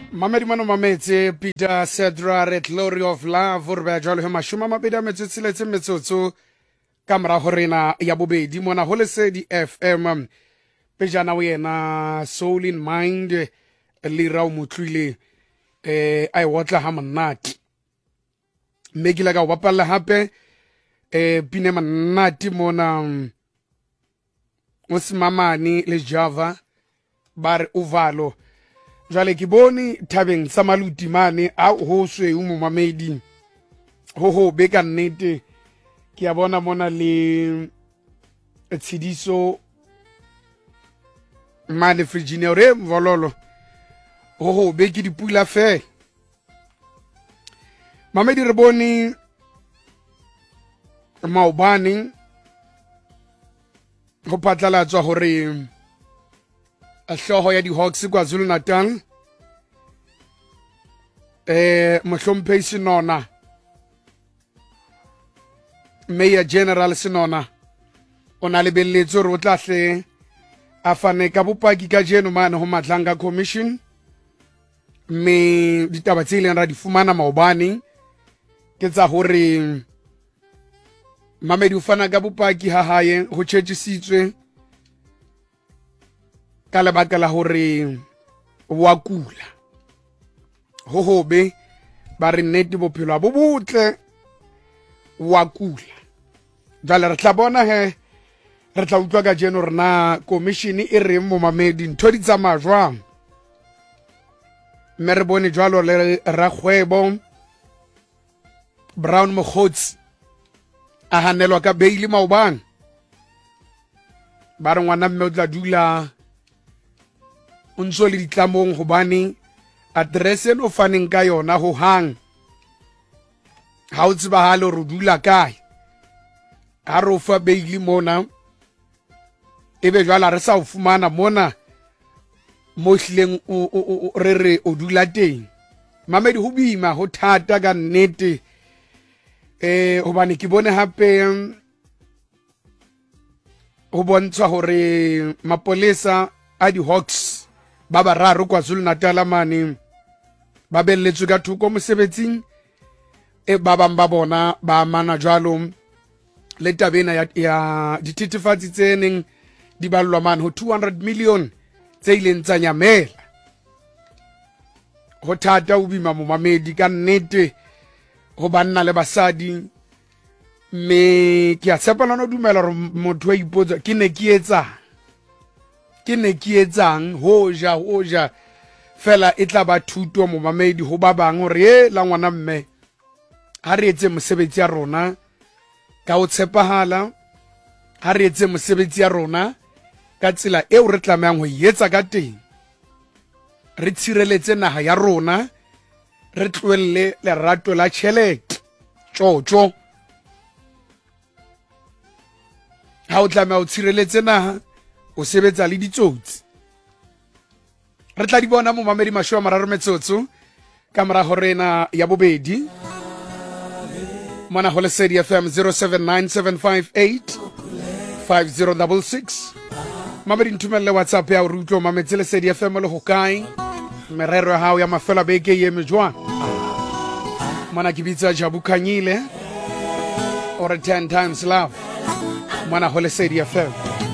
Mamedi mano mametse Peter Cedra Red Glory of Love re ba jalo he mashoma mabedi metsetsiletse metsotso ka mora horena ya bobedi mona ho Lesedi FM pejana o yena Soul in Mind le ra o motlwile ai wotla ha monate megila ka bapalla hape pine manati mona Osimamani le Java bar uvalo jale ke bone Thabeng sa Maluti mane a ho sweu mo mamedi ho be ka nnete ke a bona mona le Tshidiso mane Virginia re vololo ho be ke dipula fe mamedi re bone maobane go patlalatswa hore hloho ya di-Hawks kwa Zulu Natal mohlomphehi Senona Mayor General Senona o na lebeletse re o tla hle a fane ka bopaki ka jeno mane ho Matlanga Commission me ditaba tse ileng ra di fumana maobane ke tsa hore mamedi o fana ka bopaki ha hae ho tjhetjisitswe ka lebaka la hore wa kula ho be ba re nnete bophelo a bo botle wa kula jale re tla bona he re tla utlwa ka jeno rena commission e re mo mamedi ntho di tsamaya jwang mme re bone jwalo le rakgwebo Brown Mokgotsi a hanelwa ka beili maobane ba re ngwana mme o tla dula o ntso le ditlamong hobane address o faneng ka yona ho hang ha o tsebahale re dula kae ha re o fa beili mona ebe jwala re sa o fumana mona mo hleng re o dula teng mamedi ho bima ho thata ka nnete hobane ke bone hape ho bontshwa hore mapolesa a di-Hawks ba bararo kwa Zulu Natal mane ba belletswe ka thoko mosebetsing ba bang ba bona ba mana jwalo le tabena ya dititifatsi tseneng di ballwa mane ho 200 million tse ileng tsa nyamela ho thata o bima mo mamedi ka nnete go banna le basadi me ke a tshepana no dumela re motho a ipotsa ke ne ke etsang hoja fela e tla ba thuto mo mamedi ho ba bang hore la ngwana mme ha re etse mosebetsi ya rona ka o tshepahala ha re etse mosebetsi ya rona ka tsela eo re tlameang ho etsa ka teng re tshireletse naha ya rona re tloelle lerato la tjhelete tjotjo ha o tlameha o tshireletse naha o sebetsa le ditsotsi re tla di bona mo mamedi masho a mararo metsotso ka mora horena ya bobedi mona ho Lesedi FM 0797585066 mamedi ntumelle WhatsApp ya re utlo mametse Lesedi FM le hokae merero ya hao ya mafela beke ye mejwa mona ke bitsa Jabu Khanyile or 10 times love mona ho Lesedi FM